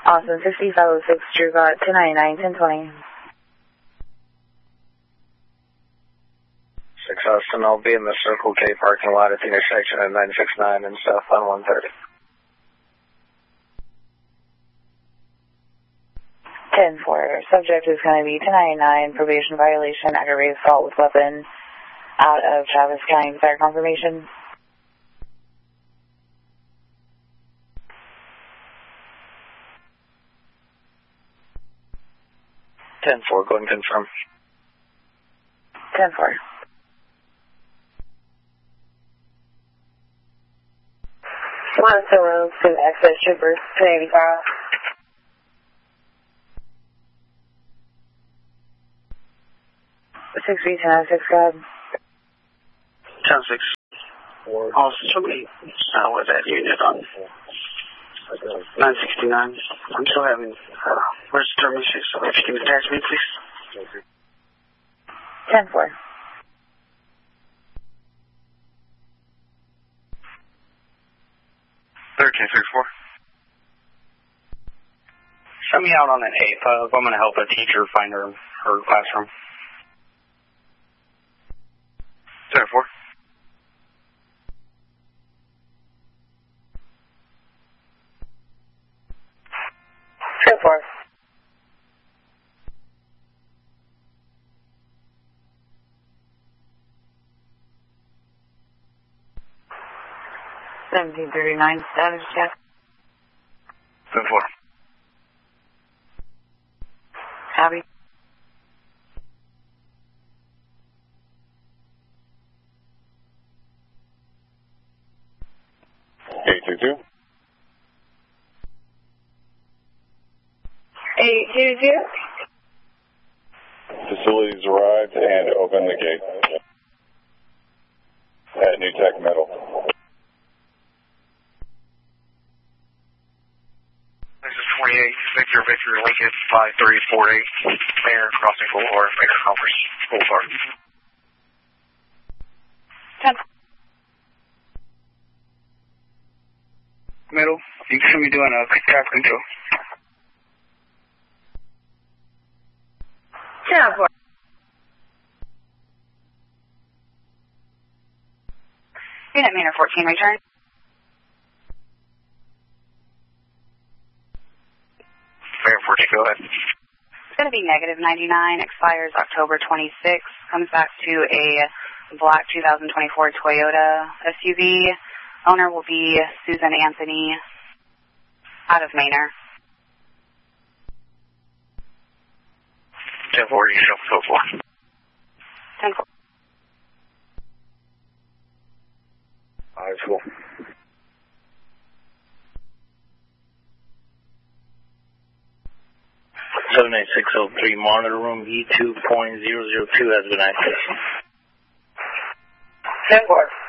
Awesome. 6506, Drew got 299, 1020. 6 Austin, I'll be in the Circle K parking lot at the intersection of 969 and southbound 130. 10-4. Subject is going to be 299, probation violation, aggravated assault with weapon out of Travis County. Fire confirmation. Go ahead and confirm. 10-4. Monster Road to Access Troopers, 285. 631006, go ahead. 10-6. Also, somebody with that unit on 969. I'm still having, where's the termination? So if you can attach me, please. 10-4. Send me out on an 8. I'm going to help a teacher find her classroom. 10-4. $1739 status check. 10-4. Copy. $822. 822. Facilities arrived and opened the gate at New Tech Middle. This is 28, Victor, Lincoln, 5348, Mayor Crossing Boulevard, Mayor Conference Boulevard. 10. Middle, you should be doing a traffic control. 10-4. Unit Manor 14, return. Mayor 14, go ahead. It's going to be negative 99, expires October 26, comes back to a black 2024 Toyota SUV. Owner will be Susan Anthony out of Manor. 10-4, you show 4. 10-4. Alright, cool. 78603 monitor room E2.002 has been accessed. 10-4.